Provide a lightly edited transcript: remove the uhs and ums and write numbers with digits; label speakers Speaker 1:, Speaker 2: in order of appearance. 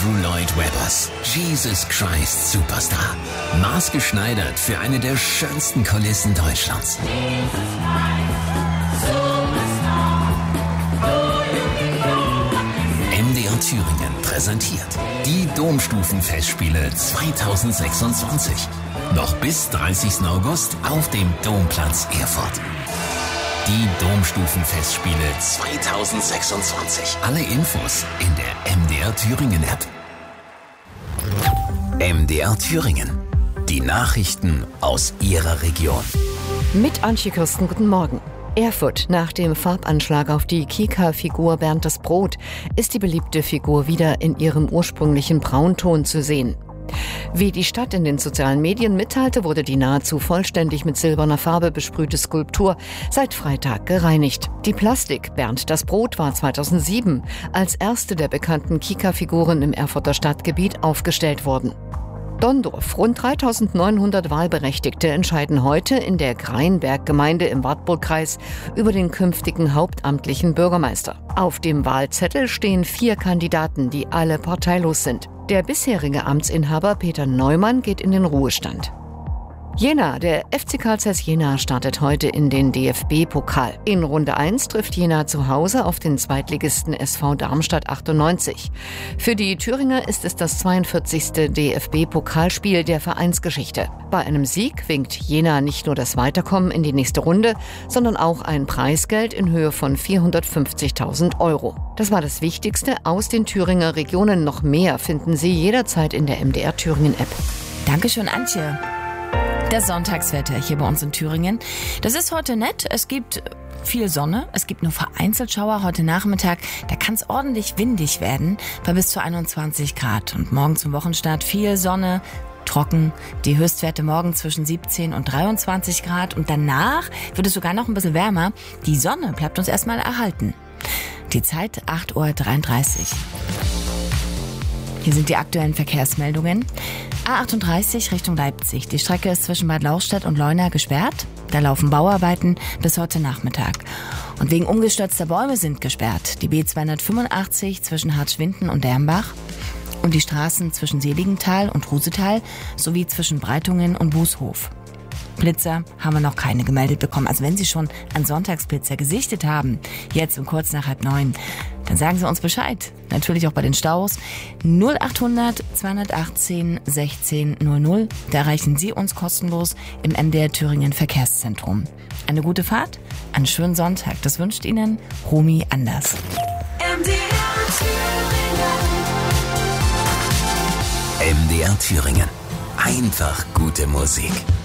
Speaker 1: Andrew Lloyd Webbers Jesus Christ Superstar. Maßgeschneidert für eine der schönsten Kulissen Deutschlands. MDR Thüringen präsentiert die Domstufenfestspiele 2026. Noch bis 30. August auf dem Domplatz Erfurt. Die Domstufenfestspiele 2026. Alle Infos in der MDR Thüringen App. MDR Thüringen. Die Nachrichten aus Ihrer Region.
Speaker 2: Mit Antje Kirsten, guten Morgen. Erfurt. Nach dem Farbanschlag auf die Kika-Figur Bernd das Brot ist die beliebte Figur wieder in ihrem ursprünglichen Braunton zu sehen. Wie die Stadt in den sozialen Medien mitteilte, wurde die nahezu vollständig mit silberner Farbe besprühte Skulptur seit Freitag gereinigt. Die Plastik Bernd das Brot war 2007 als erste der bekannten Kika-Figuren im Erfurter Stadtgebiet aufgestellt worden. Donndorf. Rund 3.900 Wahlberechtigte entscheiden heute in der Greinberg-Gemeinde im Wartburgkreis über den künftigen hauptamtlichen Bürgermeister. Auf dem Wahlzettel stehen 4 Kandidaten, die alle parteilos sind. Der bisherige Amtsinhaber Peter Neumann geht in den Ruhestand. Jena. Der FC Carl Zeiss Jena startet heute in den DFB-Pokal. In Runde 1 trifft Jena zu Hause auf den Zweitligisten SV Darmstadt 98. Für die Thüringer ist es das 42. DFB-Pokalspiel der Vereinsgeschichte. Bei einem Sieg winkt Jena nicht nur das Weiterkommen in die nächste Runde, sondern auch ein Preisgeld in Höhe von 450.000 €. Das war das Wichtigste aus den Thüringer Regionen. Noch mehr finden Sie jederzeit in der MDR Thüringen App.
Speaker 3: Dankeschön, Antje. Das Sonntagswetter hier bei uns in Thüringen. Das ist heute nett. Es gibt viel Sonne. Es gibt nur vereinzelt Schauer heute Nachmittag. Da kann es ordentlich windig werden bei bis zu 21 Grad. Und morgen zum Wochenstart viel Sonne, trocken. Die Höchstwerte morgen zwischen 17 und 23 Grad. Und danach wird es sogar noch ein bisschen wärmer. Die Sonne bleibt uns erstmal erhalten. Die Zeit 8:33 Uhr. Hier sind die aktuellen Verkehrsmeldungen. A38 Richtung Leipzig. Die Strecke ist zwischen Bad Lauchstädt und Leuna gesperrt. Da laufen Bauarbeiten bis heute Nachmittag. Und wegen umgestürzter Bäume sind gesperrt die B285 zwischen Hartschwinden und Dermbach und die Straßen zwischen Seligenthal und Rusetal sowie zwischen Breitungen und Bußhof. Blitzer haben wir noch keine gemeldet bekommen. Also wenn Sie schon einen Sonntagsblitzer gesichtet haben, jetzt um kurz nach 8:30, dann sagen Sie uns Bescheid. Natürlich auch bei den Staus. 0800 218 16 00. Da erreichen Sie uns kostenlos im MDR Thüringen Verkehrszentrum. Eine gute Fahrt, einen schönen Sonntag. Das wünscht Ihnen Romy Anders.
Speaker 1: MDR Thüringen. Einfach gute Musik.